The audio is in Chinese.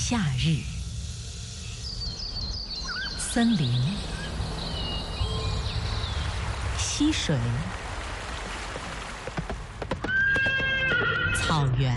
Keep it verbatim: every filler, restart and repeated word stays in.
夏日，森林、溪水、草原。